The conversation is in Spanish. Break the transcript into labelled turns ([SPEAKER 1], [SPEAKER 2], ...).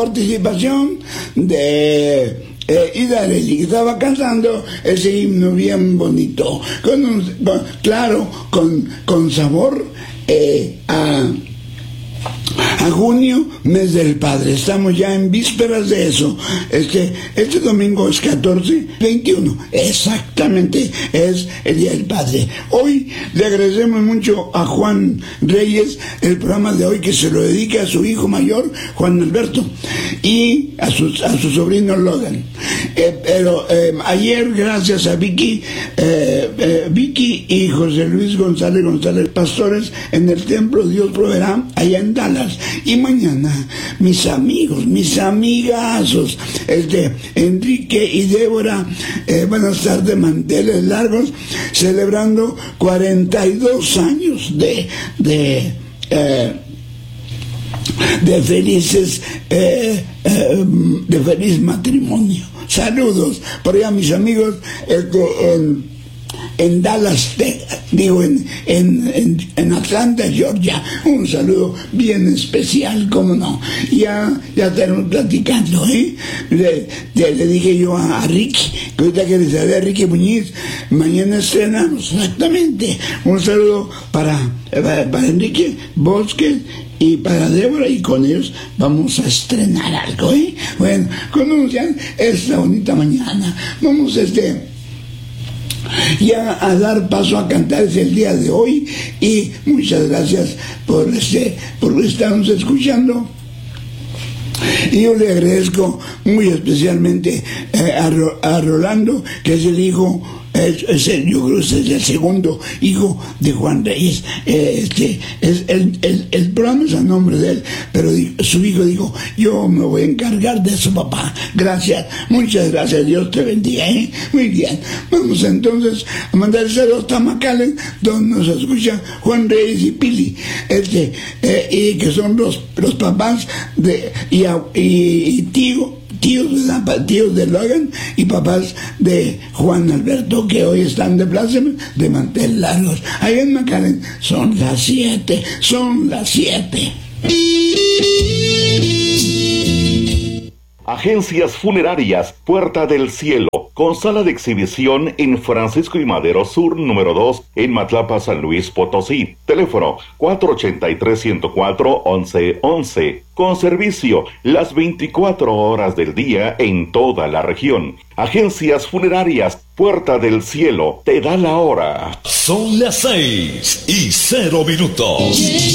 [SPEAKER 1] participación de Ida Areli, que estaba cantando ese himno bien bonito, con sabor a junio, mes del Padre. Estamos ya en vísperas de eso. Este domingo es 14-21, exactamente, es el Día del Padre. Hoy le agradecemos mucho a Juan Reyes el programa de hoy, que se lo dedica a su hijo mayor, Juan Alberto, y a su sobrino Logan. Pero ayer, gracias a Vicky y José Luis González Pastores, en el Templo Dios Proveerá, allá en Dallas. Y mañana, mis amigos, mis amigazos, Enrique y Débora van a estar de manteles largos, celebrando 42 años de feliz matrimonio. Saludos por allá, mis amigos, en Dallas, en Atlanta, Georgia. Un saludo bien especial, cómo no. Ya estamos platicando, le dije yo a Ricky, que ahorita que les hablé a Ricky Muñiz, mañana estrenamos, exactamente. Un saludo para Enrique Bosques y para Débora, y con ellos vamos a estrenar algo, Bueno, conozcan esta bonita mañana. Vamos ya a dar paso a cantar el día de hoy, y muchas gracias por estarnos escuchando. Y yo le agradezco muy especialmente a Rolando, que es el hijo, yo creo que es el segundo hijo de Juan Reyes. El programa es a nombre de él, pero su hijo dijo: yo me voy a encargar de su papá. Gracias, muchas gracias, Dios te bendiga. Muy bien, vamos entonces a mandar saludos a Tamacales, donde nos escucha Juan Reyes y Pili, y que son los papás y tíos de Logan y papás de Juan Alberto, que hoy están de pláceme de mantel largos. Ahí en McAllen son las 7.
[SPEAKER 2] Agencias Funerarias Puerta del Cielo, con sala de exhibición en Francisco y Madero Sur, número 2, en Matlapa, San Luis Potosí. Teléfono 483-104-1111. Con servicio las 24 horas del día en toda la región. Agencias Funerarias Puerta del Cielo te da la hora.
[SPEAKER 3] Son las 6:00 minutos.